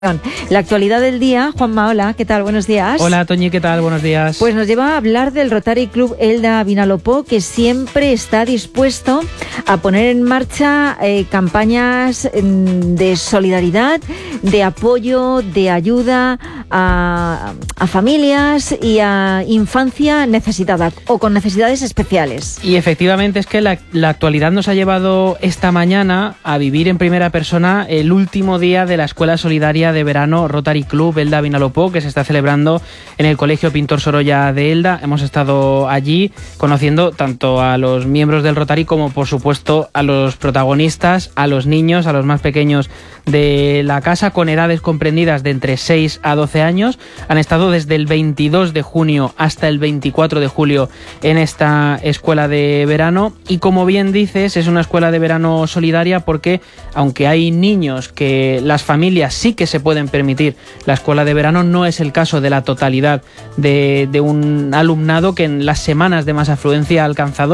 La actualidad del día, Juanma, hola, ¿qué tal? Buenos días. Hola, Toñi, ¿qué tal? Buenos días. Pues nos lleva a hablar del Rotary Club Elda Vinalopó, que siempre está dispuesto a poner en marcha campañas de solidaridad, de apoyo, de ayuda a familias y a infancia necesitada o con necesidades especiales. Y efectivamente es que la actualidad nos ha llevado esta mañana a vivir en primera persona el último día de la Escuela Solidaria de Verano Rotary Club Elda Vinalopó, que se está celebrando en el Colegio Pintor Sorolla de Elda. Hemos estado allí conociendo tanto a los miembros del Rotary como, por supuesto, a los protagonistas, a los niños, a los más pequeños de la casa, con edades comprendidas de entre 6 a 12 años. Han estado desde el 22 de junio hasta el 24 de julio en esta escuela de verano. Y como bien dices, es una escuela de verano solidaria porque, aunque hay niños que las familias sí que se pueden permitir la escuela de verano, no es el caso de la totalidad de un alumnado que en las semanas de más afluencia ha alcanzado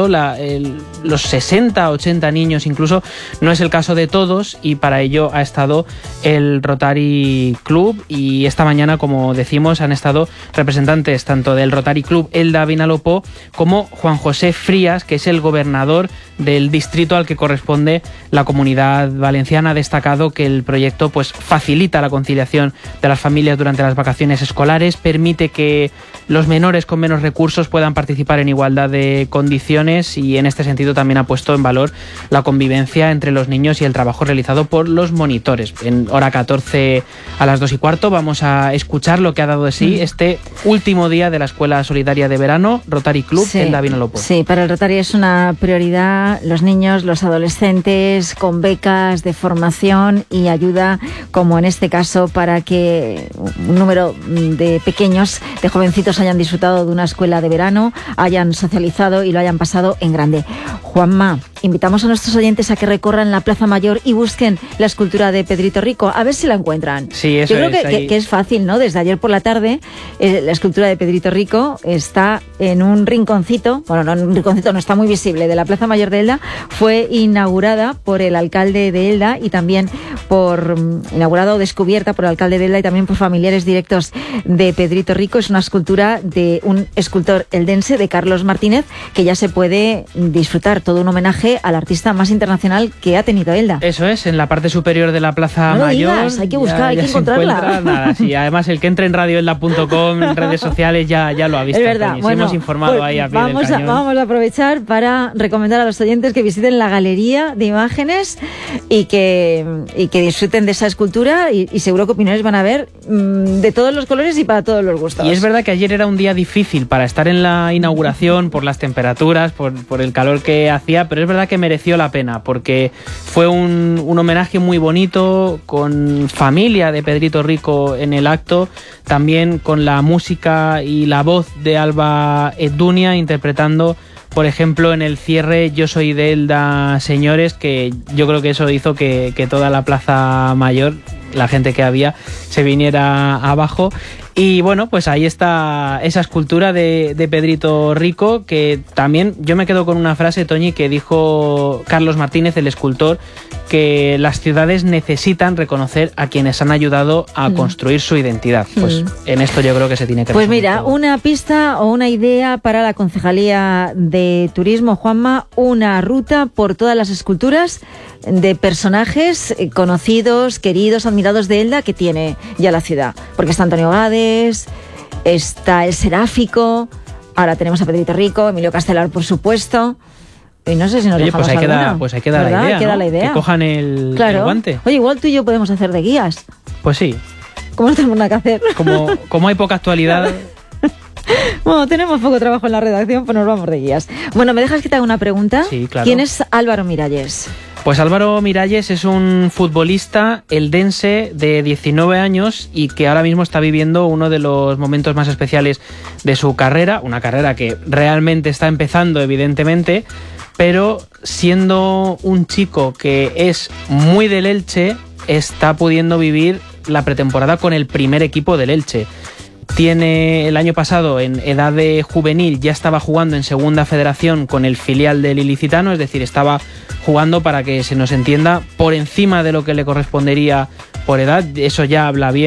los 60, 80 niños incluso. No es el caso de todos, y para ello ha estado el Rotary Club. Y esta mañana, como decimos, han estado representantes tanto del Rotary Club Elda Vinalopó como Juan José Frías, que es el gobernador del distrito al que corresponde la Comunidad Valenciana. Ha destacado que el proyecto pues facilita la conciliación de las familias durante las vacaciones escolares, permite que los menores con menos recursos puedan participar en igualdad de condiciones, y en este sentido también ha puesto en valor la convivencia entre los niños y el trabajo realizado por los monitores. En hora 14 a las 2:15 vamos a escuchar lo que ha dado de sí este último día de la Escuela Solidaria de Verano Rotary Club Elda Vinalopó. Sí, para el Rotary es una prioridad los niños, los adolescentes, con becas de formación y ayuda, como en este caso, para que un número de pequeños, de jovencitos, hayan disfrutado de una escuela de verano, hayan socializado y lo hayan pasado en grande. Juanma, invitamos a nuestros oyentes a que recorran la Plaza Mayor y busquen la escultura de Pedrito Rico, a ver si la encuentran. Sí, eso. Yo creo que es fácil, ¿no? Desde ayer por la tarde, la escultura de Pedrito Rico está en un rinconcito, bueno, no en un rinconcito, no está muy visible, de la Plaza Mayor de Elda. Fue inaugurada por el alcalde de Elda y también inaugurada o descubierta por el alcalde de Elda y también por familiares directos de Pedrito Rico. Es una escultura de un escultor eldense, de Carlos Martínez, que ya se puede disfrutar, todo un homenaje al artista más internacional que ha tenido Elda. Eso es, en la parte superior de la Plaza Mayor. Digas, hay que buscar, hay que encontrarla. Nada, sí, además el que entre en radioelda.com, en redes sociales, ya lo ha visto. Es verdad. Bueno, hemos informado pues ahí a pie del cañón. Vamos a aprovechar para recomendar a los oyentes que visiten la galería de imágenes y que disfruten de esa escultura, y seguro que opiniones van a ver de todos los colores y para todos los gustos. Y es verdad que ayer era un día difícil para estar en la inauguración por las temperaturas, por el calor que hacía, pero es verdad que mereció la pena porque fue un homenaje muy bonito, con familia de Pedrito Rico en el acto, también con la música y la voz de Alba Eddunia interpretando, por ejemplo, en el cierre Yo soy de Elda, señores, que yo creo que eso hizo que toda la Plaza Mayor, la gente que había, se viniera abajo. Y bueno, pues ahí está esa escultura de Pedrito Rico, que también yo me quedo con una frase, Toñi, que dijo Carlos Martínez, el escultor, que las ciudades necesitan reconocer a quienes han ayudado a construir su identidad. Pues en esto yo creo que se tiene que... Pues mira, una pista o una idea para la Concejalía de Turismo, Juanma, una ruta por todas las esculturas de personajes conocidos, queridos, admirados de Elda que tiene ya la ciudad. Porque está Antonio Gades, está el Seráfico, ahora tenemos a Pedrito Rico, Emilio Castelar, por supuesto. Y no sé si nos dejamos alguna. Pues hay que dar la idea, ¿no? La idea. Que cojan el guante. Oye, igual tú y yo podemos hacer de guías. Pues sí. ¿Cómo no tenemos nada que hacer? Como hay poca actualidad... Bueno, tenemos poco trabajo en la redacción, pues nos vamos de guías. Bueno, ¿me dejas que te haga una pregunta? Sí, claro. ¿Quién es Álvaro Miralles? Pues Álvaro Miralles es un futbolista eldense de 19 años y que ahora mismo está viviendo uno de los momentos más especiales de su carrera, una carrera que realmente está empezando, evidentemente, pero siendo un chico que es muy del Elche, está pudiendo vivir la pretemporada con el primer equipo del Elche. el año pasado en edad de juvenil ya estaba jugando en segunda federación con el filial del Ilicitano, es decir, estaba jugando, para que se nos entienda, por encima de lo que le correspondería por edad. Eso ya habla bien